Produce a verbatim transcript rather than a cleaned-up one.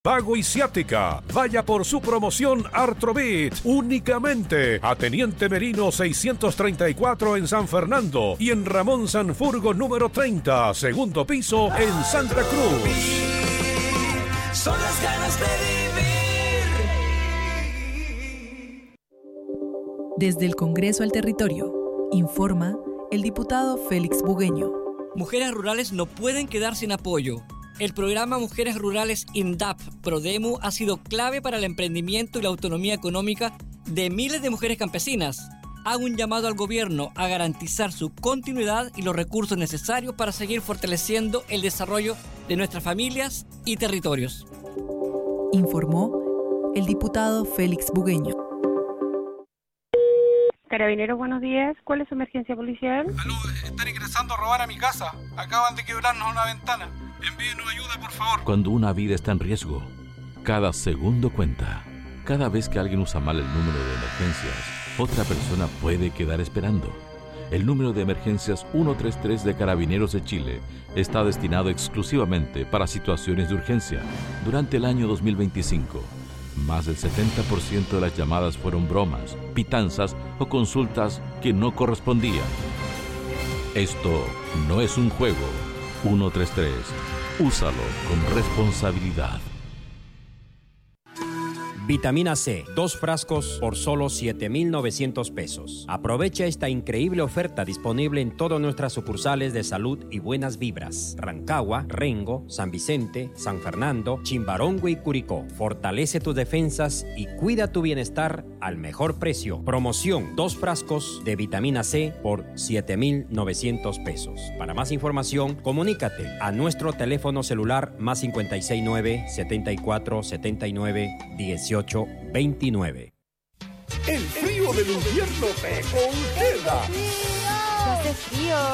Pago y ciática. Vaya por su promoción Artrovit. Únicamente a Teniente Merino seiscientos treinta y cuatro en San Fernando y en Ramón Sanfurgo número treinta, segundo piso en Santa Cruz. Son las ganas de vivir. Desde el Congreso al Territorio, informa el diputado Félix Bugueño. Mujeres rurales no pueden quedar sin apoyo. El programa Mujeres Rurales INDAP Prodemu ha sido clave para el emprendimiento y la autonomía económica de miles de mujeres campesinas. Hago un llamado al gobierno a garantizar su continuidad y los recursos necesarios para seguir fortaleciendo el desarrollo de nuestras familias y territorios. Informó el diputado Félix Bugueño. Carabineros, buenos días. ¿Cuál es su emergencia policial? Aló, están ingresando a robar a mi casa. Acaban de quebrarnos una ventana. Envíenos ayuda, por favor. Cuando una vida está en riesgo, cada segundo cuenta. Cada vez que alguien usa mal el número de emergencias, otra persona puede quedar esperando. El número de emergencias ciento treinta y tres de Carabineros de Chile está destinado exclusivamente para situaciones de urgencia. Durante el año dos mil veinticinco, más del setenta por ciento de las llamadas fueron bromas, pitanzas o consultas que no correspondían. Esto no es un juego. ciento treinta y tres. Úsalo con responsabilidad. Vitamina C, dos frascos por solo siete mil novecientos pesos. Aprovecha esta increíble oferta disponible en todas nuestras sucursales de Salud y Buenas Vibras. Rancagua, Rengo, San Vicente, San Fernando, Chimbarongo y Curicó. Fortalece tus defensas y cuida tu bienestar al mejor precio. Promoción, dos frascos de vitamina C por siete mil novecientos pesos. Para más información, comunícate a nuestro teléfono celular más cincuenta y seis nueve, setenta y cuatro, setenta y nueve, dieciocho veintinueve. El frío del invierno te congela. Hace frío.